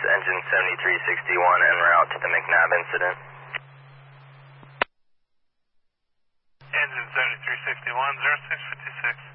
engine 7361 en route to the McNabb incident. Engine 7361, 0656.